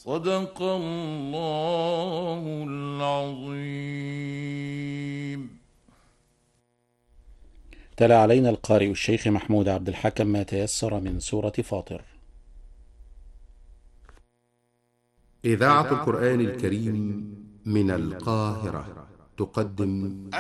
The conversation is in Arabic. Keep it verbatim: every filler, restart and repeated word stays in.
صدق الله العظيم. تلا علينا القارئ الشيخ محمود عبد الحكم ما تيسر من سورة فاطر. إذاعة القرآن الكريم من القاهرة تقدم